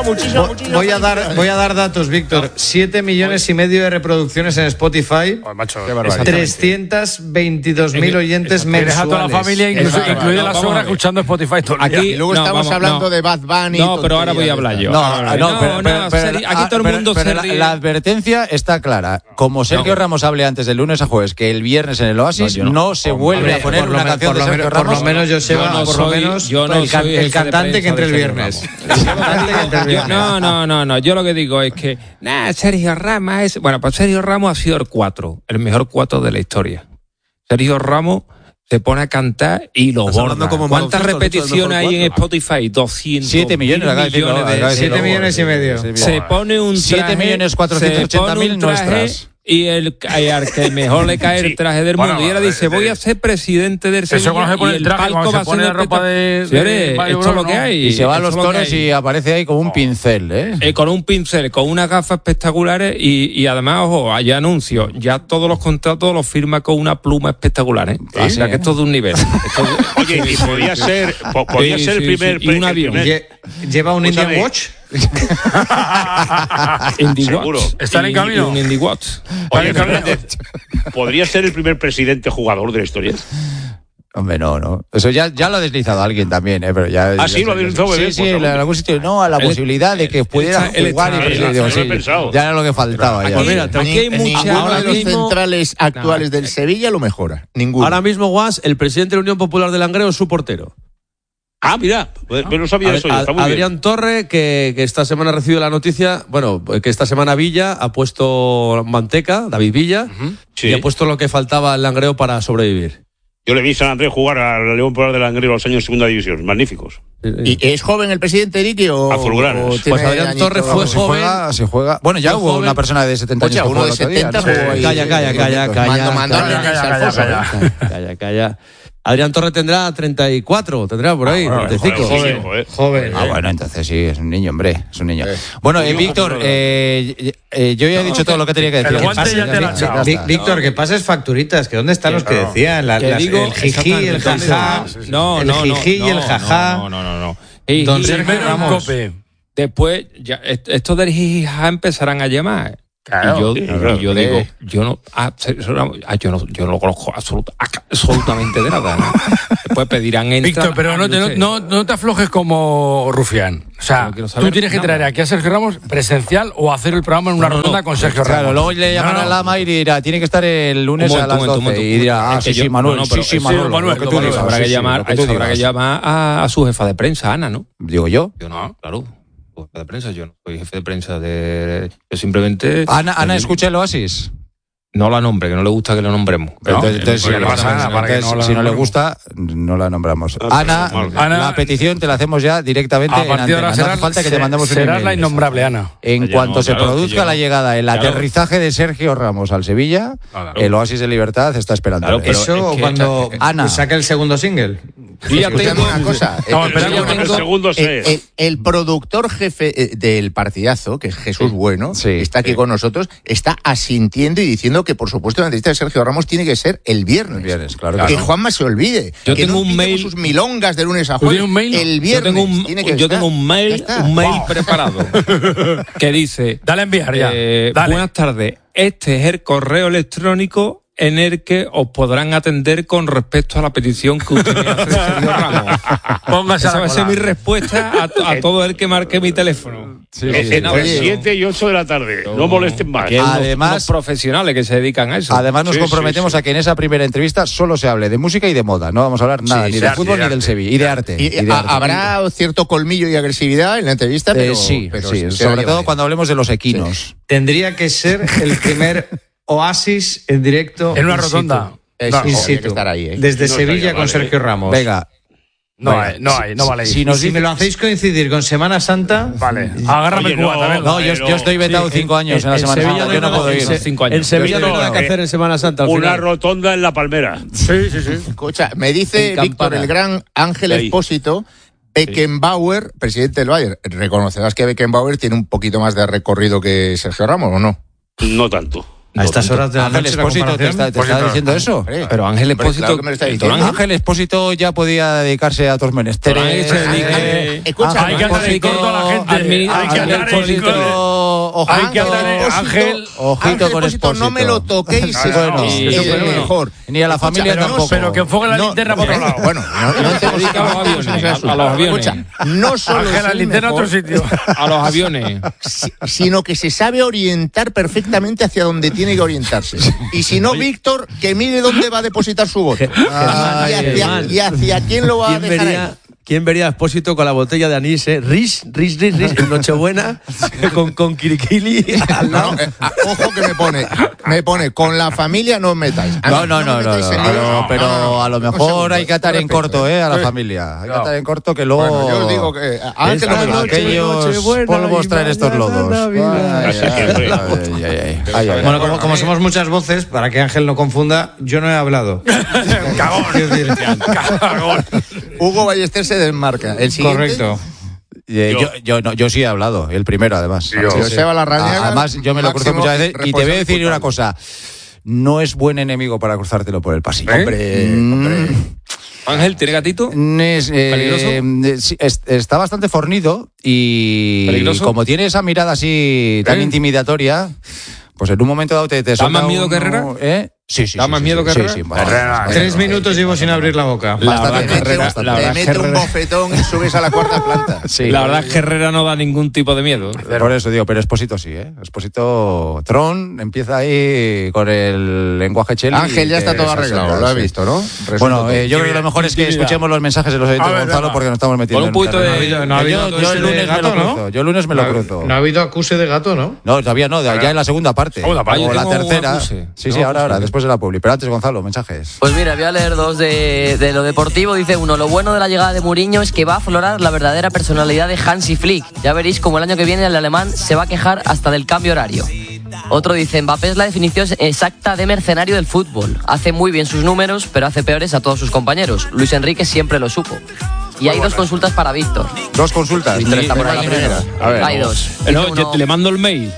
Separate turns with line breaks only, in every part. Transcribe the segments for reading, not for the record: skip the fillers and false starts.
Voy a dar datos, Víctor. 7,5 millones de reproducciones en Spotify.
Macho,
322.000 oyentes mensuales.
Tienes a toda la familia, incluida la suegra, escuchando Spotify todo el día.
Y luego estamos hablando de Bad Bunny.
No, pero ahora voy a hablar yo. Aquí todo el mundo se ríe.
La advertencia está clara. Como Sergio Ramos hable antes del lunes a jueves que el viernes en el Oasis no se vuelve a poner una canción de Sergio Ramos.
Por lo menos, Joseba, el cantante que entre el viernes.
No. Yo lo que digo es que Sergio Ramos es... Bueno, pues Sergio Ramos ha sido el mejor 4 de la historia. Sergio Ramos se pone a cantar y lo borda. ¿Cuántas repeticiones hay en Spotify? 200.
7 millones y medio.
Se pone un traje...
7.480.000 nuestras.
Y al que mejor le cae el traje del mundo. Y ahora dice, voy a ser presidente del Sevilla.
Eso cuando se pone el traje, cuando se pone ropa de
esto es lo que hay.
Y se va a los toros y aparece ahí con un pincel,
con un pincel, con unas gafas espectaculares y además, ojo, hay anuncios. Ya todos los contratos los firma con una pluma espectacular, O sea que esto es de un nivel.
Oye, y podría ser el primer...
Y un avión.
¿Lleva un Indian Watch?
Seguro.
¿Están en camino?
Un Indie Watch.
Oye, ¿podría ser el primer presidente jugador de la historia?
Hombre, no. Eso ya lo ha deslizado alguien también, pero ya...
Sí, lo ha deslizado.
Sí, en algún sitio. No, a la posibilidad de que pudiera jugar y presidir. Ya era lo que faltaba.
Pues mira, ninguno de los centrales actuales del Sevilla lo mejora. Ninguno.
Ahora mismo, Guas, el presidente de la Unión Popular del Langreo es su portero.
Mira, no sabía eso. Está muy
Adrián
bien.
Torre, que esta semana ha recibido la noticia, que esta semana Villa ha puesto manteca, David Villa, y ha puesto lo que faltaba al Langreo para sobrevivir.
Yo le vi a San Andrés jugar al León Popular del Langreo los años de segunda división, magníficos.
¿Y es joven el presidente, Ricky?
A fulguranes.
Pues Adrián Torre fue joven.
Se juega. Bueno, ya hubo una persona de 70 años.
Uno de 70 jugó ahí.
Calla. Adrián Torre tendrá 34, tendrá por ahí, 35.
Joven.
Bueno, entonces sí, es un niño, hombre. Es un niño. Bueno, Víctor, yo ya he dicho todo lo que tenía que decir.
Víctor, que pases facturitas, que ¿dónde están los que decían? El jiji, el jajá. El jiji y el jajá.
No.
Don Sergio Ramos.
Después, estos del jiji empezarán a llamar.
Claro,
y yo digo, yo no lo conozco absolutamente de nada, ¿no? Después pedirán
Víctor, pero no te aflojes como Rufián. O sea, tú tienes que traer aquí a Sergio Ramos presencial o hacer el programa en una ronda con Sergio Ramos.
Claro, luego le llamará a Lama y dirá, tiene que estar el lunes a las 12. Y dirá, sí, Manuel.
Habrá que llamar a su jefa de prensa, Ana, ¿no?
Digo yo.
Yo no, claro. De prensa, yo no soy jefe de prensa yo simplemente...
Ana escucha el Oasis.
No la nombre, que no le gusta que lo nombremos.
Entonces si no le gusta, no la nombramos. Ana, la petición te la hacemos ya directamente
a partir de ahora. No hace falta que te mandemos un email. Serás la innombrable, Ana.
En cuanto se produzca la llegada, el aterrizaje de Sergio Ramos al Sevilla, el Oasis de Libertad está esperando.
Eso cuando Ana saque el segundo single.
Fíjate una cosa. El productor jefe del partidazo, que es Jesús Bueno, está aquí con nosotros, está asintiendo y diciendo que, por supuesto, la entrevista de Sergio Ramos tiene que ser el viernes.
Claro.
Que Juanma se olvide.
Yo
que
tengo
no
un mail.
Sus milongas de lunes a jueves. El viernes.
Yo tengo un mail preparado que dice:
dale a enviar ya.
Buenas tardes. Este es el correo electrónico en el que os podrán atender con respecto a la petición que usted me hace, Sergio Ramos. Esa va a ser mi respuesta a todo el que marque mi teléfono.
Entre 7 y 8 de la tarde. No molesten más.
Además,
los profesionales que se dedican a eso.
Además, nos comprometemos a que en esa primera entrevista solo se hable de música y de moda. No vamos a hablar nada ni de fútbol ni del Sevilla. Y de arte.
Habrá cierto colmillo y agresividad en la entrevista, pero
sobre todo cuando hablemos de los equinos.
Tendría que ser el primer Oasis en directo.
En una rotonda.
In situ. Desde Sevilla con Sergio Ramos.
Venga.
No vale.
Si me lo hacéis coincidir con Semana Santa.
Vale. Agárrame Cuba también.
No, yo estoy vetado 5 años en la Semana Santa. Yo no puedo ir.
5 años.
En Sevilla no hay nada que hacer en Semana Santa.
Una rotonda en La Palmera.
Sí.
Escucha, me dice Víctor, el gran Ángel Expósito, Beckenbauer, presidente del Bayern. Reconocerás que Beckenbauer tiene un poquito más de recorrido que Sergio Ramos, ¿o no?
No tanto.
A estas horas de la
Ángel
noche,
Expósito te está diciendo eso.
Pero Ángel Expósito,
Ángel Expósito ya podía dedicarse a otros menesteres.
Escucha, hay que andar en corto a la gente. Hay que andar en corto.
Ángel, ojito con Expósito. No me lo toquéis.
Bueno, mejor. Ni a la familia tampoco.
Pero que enfoque la linterna por otro lado.
Bueno,
a los aviones.
Escucha, no solo
Ángel, la linterna a otro sitio.
A los aviones.
Sino que se sabe orientar perfectamente hacia donde tiene que orientarse. Y si no, Víctor, que mire dónde va a depositar su voto. Y hacia quién lo va a dejar ahí.
¿Quién vería a Expósito con la botella de anís, Riz, en Nochebuena, con Kirikili al lado?
Ojo que me pone, con la familia no os metáis.
No, pero a lo mejor hay que atar en corto, a la familia. Hay que atar en corto que luego...
Bueno, yo os digo que antes
aquellos polvos traen estos lodos.
Bueno, como somos muchas voces, para que Ángel no confunda, yo no he hablado.
Cagón.
Hugo Ballester se desmarca. El siguiente.
Correcto.
Yo sí he hablado, el primero además.
Joseba Larrañaga.
Además, yo me lo cruzo muchas veces y te voy a decir una cosa. No es buen enemigo para cruzártelo por el pasillo.
Hombre.
Ángel, ¿tiene gatito?
Está bastante fornido y
¿Peligroso?
como tiene esa mirada así tan intimidatoria, pues en un momento dado te
¿Da más miedo que Herrera?
Sí.
¿Da más miedo que Herrera?
Sí.
3 minutos llevo sin abrir la boca.
Te mete un bofetón y subes a la cuarta planta.
La verdad es que Herrera no da ningún tipo de miedo.
Por eso digo, pero Expósito sí, Expósito Tron empieza ahí con el lenguaje cheli.
Ángel ya está todo arreglado, lo he visto, ¿no?
Bueno, yo creo que lo mejor es que escuchemos los mensajes de los oyentes de Gonzalo porque nos estamos metiendo
un poquito
yo el lunes me lo cruzo. Yo el lunes me lo cruzo.
No ha habido acuse de gato, ¿no?
No, todavía no, ya en la segunda parte. O la tercera. Sí, ahora, después de la publi. Pero antes, Gonzalo, mensajes.
Pues mira, voy a leer dos de lo deportivo. Dice uno, lo bueno de la llegada de Mourinho es que va a aflorar la verdadera personalidad de Hansi Flick. Ya veréis como el año que viene el alemán se va a quejar hasta del cambio horario. Otro dice, Mbappé es la definición exacta de mercenario del fútbol. Hace muy bien sus números, pero hace peores a todos sus compañeros. Luis Enrique siempre lo supo. Y hay dos consultas para Víctor.
¿Dos consultas?
Víctor está por ahí. Hay dos.
No, le mando el mail.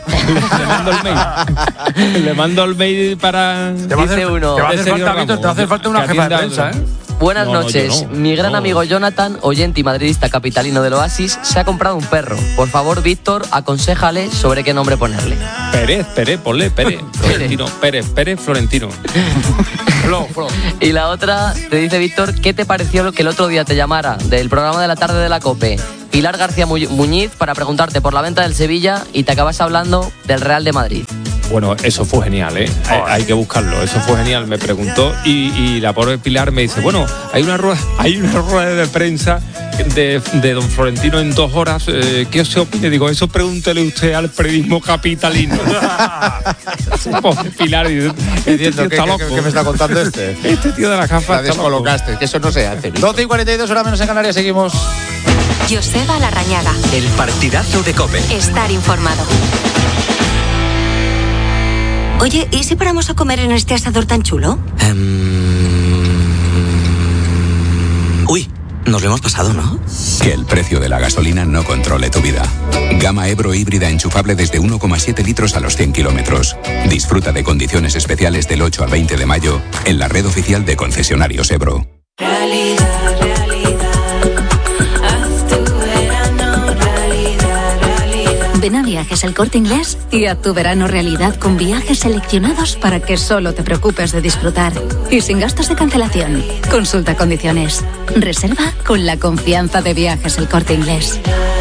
Le mando el mail para...
Te va a hacer falta una jefa de prensa,
Buenas noches. Mi gran amigo Jonathan, oyente y madridista capitalino del Oasis, se ha comprado un perro. Por favor, Víctor, aconséjale sobre qué nombre ponerle.
Ponle Pérez. Florentino.
Y la otra, te dice Víctor, ¿qué te pareció que el otro día te llamara del programa de la tarde de la COPE Pilar García Muñiz para preguntarte por la venta del Sevilla y te acabas hablando del Real de Madrid?
Bueno, eso fue genial, hay que buscarlo. Eso fue genial. Me preguntó y la pobre Pilar me dice, bueno, hay una rueda de prensa de don Florentino en 2 horas. ¿Qué se opina? Digo, eso pregúntele usted al periodismo capitalino. Pobre Pilar.
Entiendo ¿qué me está contando este?
Este tío de la gafa.
La descolocaste, que eso no se hace.
12:42, hora menos en Canarias, seguimos.
Joseba Larrañaga.
El partidazo de COPE.
Estar informado. Oye, ¿y si paramos a comer en este asador tan chulo?
Uy, nos lo hemos pasado, ¿no?
Que el precio de la gasolina no controle tu vida. Gama Ebro híbrida enchufable desde 1,7 litros a los 100 kilómetros. Disfruta de condiciones especiales del 8 al 20 de mayo en la red oficial de concesionarios Ebro.
Ven a Viajes El Corte Inglés y haz tu verano realidad con viajes seleccionados para que solo te preocupes de disfrutar y sin gastos de cancelación. Consulta condiciones. Reserva con la confianza de Viajes El Corte Inglés.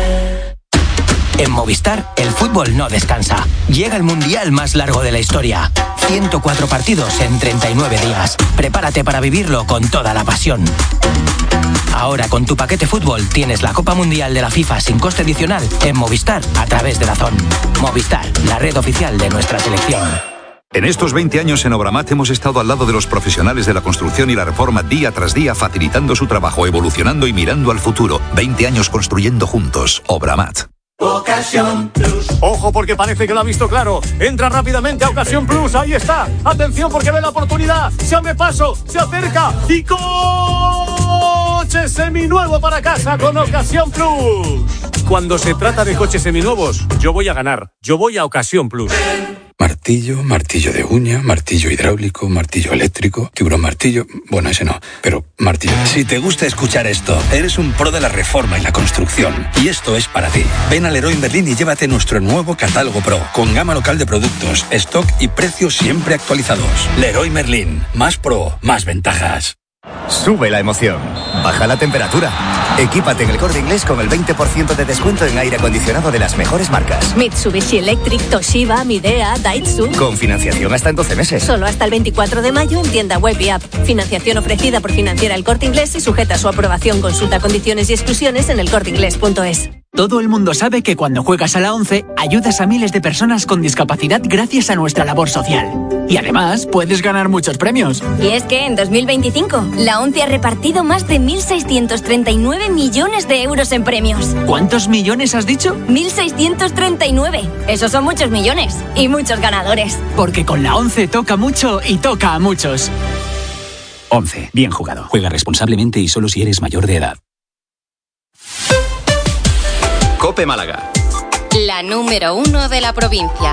En Movistar, el fútbol no descansa. Llega el mundial más largo de la historia. 104 partidos en 39 días. Prepárate para vivirlo con toda la pasión. Ahora con tu paquete fútbol tienes la Copa Mundial de la FIFA sin coste adicional en Movistar a través de DAZN. Movistar, la red oficial de nuestra selección.
En estos 20 años en Obramat hemos estado al lado de los profesionales de la construcción y la reforma día tras día, facilitando su trabajo, evolucionando y mirando al futuro. 20 años construyendo juntos. Obramat.
Ocasión Plus. Ojo porque parece que lo ha visto claro. Entra rápidamente a Ocasión Plus. Ahí está. Atención porque ve la oportunidad. Se abre paso, se acerca y coche seminuevo para casa con Ocasión Plus. Cuando se trata de coches seminuevos, yo voy a ganar. Yo voy a Ocasión Plus.
Martillo, martillo de uña, martillo hidráulico, martillo eléctrico, tiburón martillo... Bueno, ese no, pero martillo...
Si te gusta escuchar esto, eres un pro de la reforma y la construcción. Y esto es para ti. Ven a Leroy Merlin y llévate nuestro nuevo catálogo Pro, con gama local de productos, stock y precios siempre actualizados. Leroy Merlin. Más pro, más ventajas.
Sube la emoción, baja la temperatura. Equípate en El Corte Inglés con el 20% de descuento en aire acondicionado de las mejores marcas.
Mitsubishi Electric, Toshiba, Midea, Daihatsu.
Con financiación hasta en 12 meses.
Solo hasta el 24 de mayo en tienda web y app. Financiación ofrecida por Financiera El Corte Inglés y sujeta a su aprobación. Consulta condiciones y exclusiones en elcorteinglés.es.
Todo el mundo sabe que cuando juegas a la 11 ayudas a miles de personas con discapacidad gracias a nuestra labor social. Y además puedes ganar muchos premios.
Y es que en 2025 la 11 ha repartido más de 1.639 millones de euros en premios.
¿Cuántos millones has dicho?
1.639. Esos son muchos millones y muchos ganadores.
Porque con la 11 toca mucho y toca a muchos.
11. Bien jugado. Juega responsablemente y solo si eres mayor de edad.
COPE Málaga.
La número 1 de la provincia.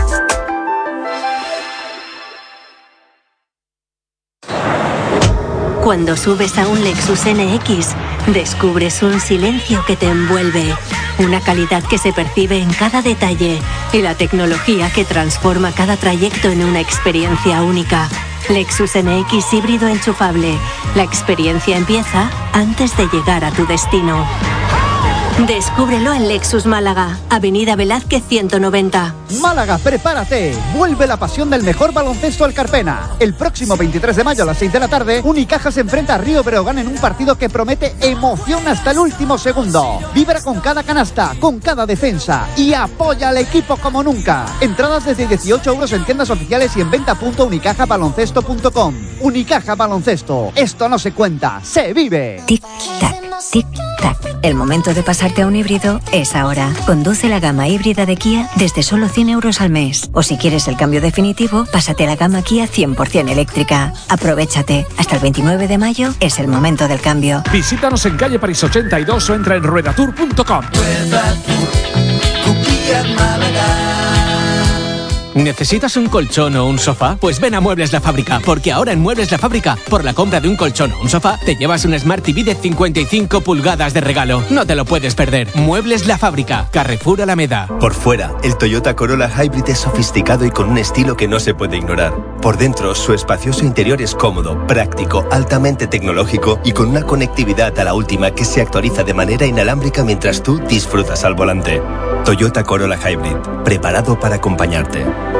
Cuando subes a un Lexus NX, descubres un silencio que te envuelve, una calidad que se percibe en cada detalle y la tecnología que transforma cada trayecto en una experiencia única. Lexus NX híbrido enchufable. La experiencia empieza antes de llegar a tu destino. Descúbrelo en Lexus Málaga, Avenida Velázquez 190.
Málaga, prepárate. Vuelve la pasión del mejor baloncesto al Carpena. El próximo 23 de mayo a las 6 de la tarde, Unicaja se enfrenta a Río Breogán en un partido que promete emoción hasta el último segundo. Vibra con cada canasta, con cada defensa y apoya al equipo como nunca. Entradas desde 18 euros en tiendas oficiales y en venta.unicajabaloncesto.com. Unicaja Baloncesto. Esto no se cuenta, se vive.
Tic-tac, tic-tac. El momento de pasarte a un híbrido es ahora. Conduce la gama híbrida de Kia desde solo 100 euros al mes. O si quieres el cambio definitivo, pásate a la gama Kia 100% eléctrica. Aprovéchate. Hasta el 29 de mayo es el momento del cambio.
Visítanos en calle París 82 o entra en ruedatour.com.
¿Necesitas un colchón o un sofá? Pues ven a Muebles La Fábrica, porque ahora en Muebles La Fábrica, por la compra de un colchón o un sofá, te llevas un Smart TV de 55 pulgadas de regalo. No te lo puedes perder. Muebles La Fábrica, Carrefour Alameda.
Por fuera, el Toyota Corolla Hybrid es sofisticado y con un estilo que no se puede ignorar. Por dentro, su espacioso interior es cómodo, práctico, altamente tecnológico y con una conectividad a la última que se actualiza de manera inalámbrica mientras tú disfrutas al volante. Toyota Corolla Hybrid, preparado para acompañarte.